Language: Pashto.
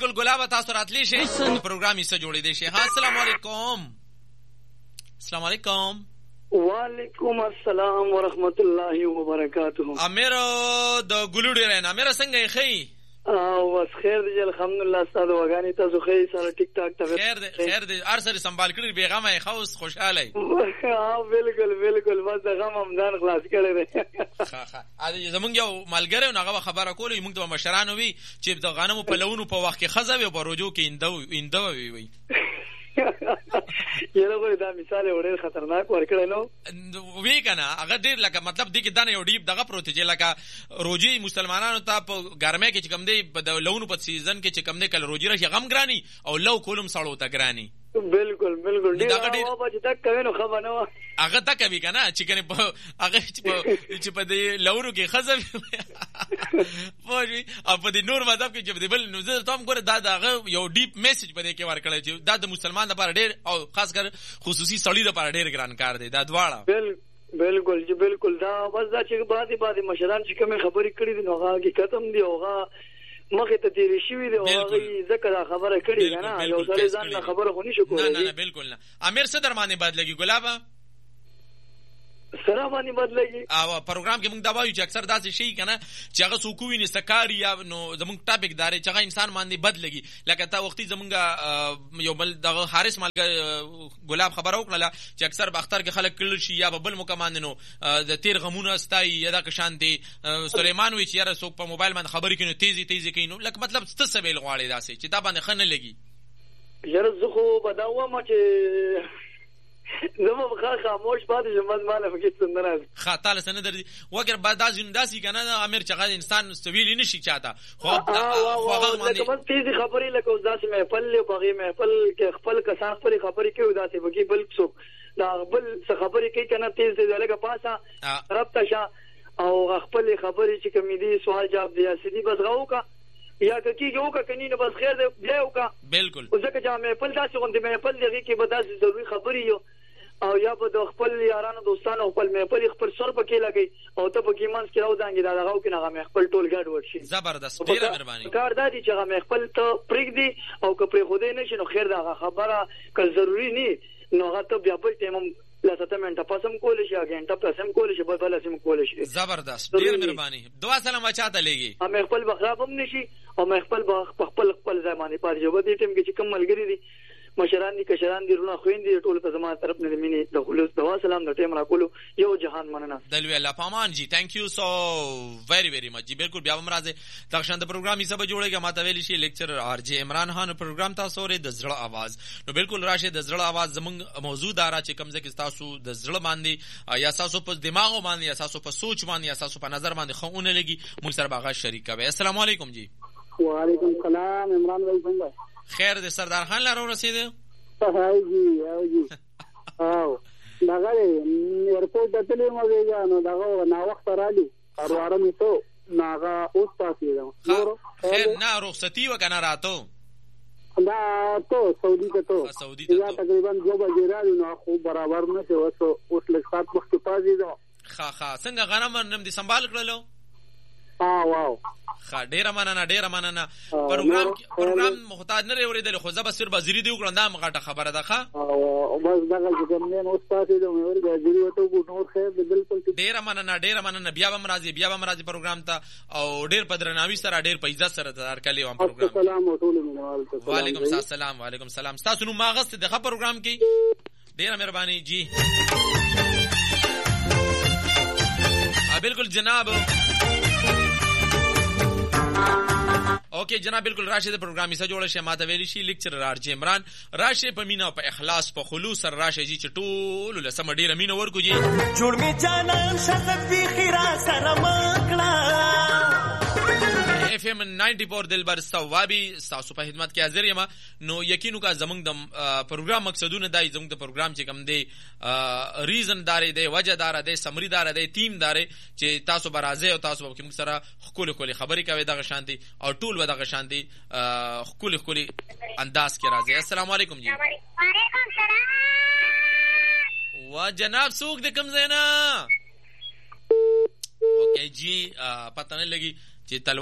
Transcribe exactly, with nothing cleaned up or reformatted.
بالکل ګلاب تاسو راتلی شي پروګرام یې څه جوړې دی شي. ها السلام علیکم. السلام علیکم. وعلیکم السلام ورحمت الله وبرکاته. امیر د ګلوډی رانه امیر څنګه یې خی؟ او بس خیر دی الحمدلله. ستاسو وګانی تاسو خیر سره ټیک ټاک ته خیر دی خیر دی ار سره سنبال کړی بیغمه یې خوس خوشاله. ها بالکل بالکل بس د غم همدان خلاص کړی دی. ها ها ا زمونږ یو ملګری نو هغه خبره کوله موږ ته مشرانو وی چې د غنمو په لونو په وخت کې خزه وي په روجو کې اندو اندو وی وی یره غوړي دا مثال وړل خطرناک ورکړل نو وی کنه هغه ډیر لکه مطلب دی کې دانه یو ډیپ دغه پروت چې لکه روجي مسلمانانو ته په ګرمه کې چې کم دی په لونو په سیزن کې چې کم دی کله روجي راشي غم ګرانی او لو کولم سړو ته ګرانی. بالکل بالکل ډیر هغه چې تک کوي نو خبر نه هغه تک وی کنه چې کنه په هغه چې په دې لورو کې خزه وي او په دې نور مذهب کې چې په بل نو زه تاسو ګوره دا دغه یو ډیپ میسج په دې کې ورکړی چې دا د مسلمان لپاره ډیر او خاص کر خصوصي سړی لپاره ډیر ګران کار دی دا دواړه. بالکل چې بالکل دا بس دا چې بعضی بعضی مشران چې کوم خبرې کړې دي نو هغه حقیقت هم دی هغه مخه ته تیری شوی دی او هغه ذکر خبره کړې نه یو سره ځان خبره خو نشو کولای. نه نه بالکل نه. امیر څه درمانه بد لګي ګلابا سره باندې بدلږي او پروګرام کې موږ دا وایو چې اکثر داسې شي کنه چې هغه سوکوي نه سکاري یا نو زموږ ټاپک داري چې هغه انسان باندې بدلږي لکه تا وختي زمونږ یو بل دغه حارث مالګ ګلاب خبر وکړه چې اکثر باختر کې خلک کړل شي یا بل مکمان نو د تیر غمونه استای یا د شان دي سليمان وی چې یاره سوک په موبایل باندې خبرې کینو تیزی تیزی کینو لکه مطلب ست سبیل غواړي داسې چې دا باندې خنه لګي. یاره زه خو بداوه ما چې زما بخا خاموش پاتې شم ماله فکر څنګه راځي خا تعالی سن درځي وګر بعد دا زنداسي کنه امیر چغه انسان استویل نشي چاته خو هغه باندې کوم تیزی خبرې لکه داسې محفل له بغي محفل کې خپل کسان خپل خبرې کوي داسې بګي بل څوک دا بل څه خبرې کوي کنه تیز دی لکه پاسه رب تشا او خپل خبرې چې کوم دي سوال جواب دی سړي بس غو کا یا کی جو کا کني نه بس خیر دی بیا وکا بالکل او ځکه چې محفل داسې غونډه محفل دی کې به داسې ضروري خبرې یو او یا په د خپل یارانو دوستانو خپل محفل خپل سر پکې لګي او ته پکې مانس کې راو ځانګي دا دغه کې نه محفل ټول ګډ وډ شي. زبردست ډیره مهرباني. کار دادی چې هغه محفل ته پریک دی او که پرې خوده نشي نو خیر دا خبره که ضروری نه نو هغه ته بیا په ټیم لاسته منټه پسم کول شي غنټه پسم کول شي په لاسم کول شي. زبردست ډیره مهرباني. دعا سلام چاته لګي ا محفل بخراب هم نشي او محفل خپل خپل ځمانه پاره جو دې ټیم کې چې کوم ملګری دي مشران دي کشران دي رونه خويندې ټول په زموږ طرف نه مینه د خلوص دوا سلام د ټیم را کولو یو جهان مننه دلوي الله پامان جی ثانک یو سو ویری ویری مچ جی بالکل بیا مرزه تاسو د پروګرام یې سبا جوړیږي ماته ویل شي لیکچر ار جی عمران خان پروګرام تاسو لري د زړه आवाज نو بالکل راشه د زړه आवाज زموږ موضوع دارا چې کمزه کې تاسو د زړه باندې یا تاسو په دماغ باندې یا تاسو په سوچ باندې یا تاسو په نظر باندې خونه لګي موږ سره باغ شریک کوي. السلام علیکم جی. وعلیکم السلام عمران بھائی څنګه خیر دې سردار خان لارو رسیدو هاي جی او جی او دغه ایرپورټ ته تللی مو ویګا نو دغه نا وخت رالي ارواره می ته ناغه اوس پاتې ده خیر نه رخصتي وکنه راتو دا ته سعودي ته ته سعودي ته یا تقریبا دو بجې راځي نو خو برابر نه شي اوس اوس لږ سات وخت پاتې ده. خا خا څنګه غنم نم دي سنبال کړلو اه واو خا ډیره مننه ډیره مننه. پروګرام پروګرام محتاج نه وریدل خو زب سر بازری دی وکړم دا مغه خبره ده. خا او بس دغه کوم نه نو استاد دې مې ورګه دی وته کو نور خیر بالکل ډیره مننه ډیره مننه. بیا به مرাজি بیا به مرাজি پروګرام ته او ډیر پدرناوي سره ډیر په عزت سره تدار کړي و پروګرام. السلام علیکم. وعلیکم السلام وعلیکم السلام. تاسو نو ماغست د پروګرام کې ډیره مهرباني جی. بالکل جناب اوکے جناب بالکل راشه د پروګرام یې جوړ شي ماته ویلی شي لیکچر ار جی عمران راشه په مینا په اخلاص په خلوص راشه جی چټول لسم ډیره مینا ورکو جی جوړ می جانان شذب دی خیرا سره مکړه اف ام نائنٹی فور دلبر ثوابی تاسو په خدمت کې حاضر یم. نو یقینو کا زمنګ د پروګرام مقصدونه دای زمنګ د پروګرام چې کم دی ریزن داري دی وجه دار دی سمری دار دی تیم دار چې تاسو برازه او تاسو کوم سره خپل خپل خبرې کوي دغه شانتي او ټول و دغه شانتي خپل خپل انداز کې راځي. السلام علیکم جی. وعلیکم السلام. وا جناب سوق د کم زینا اوکے جی پتہ نه لګي چې